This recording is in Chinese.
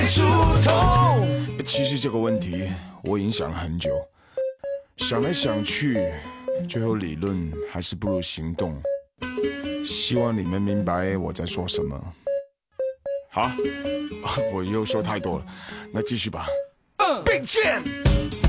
出头。其实这个问题我已经想了很久，想来想去，最后理论还是不如行动。希望你们明白我在说什么。好，我又说太多了，那继续吧。并肩。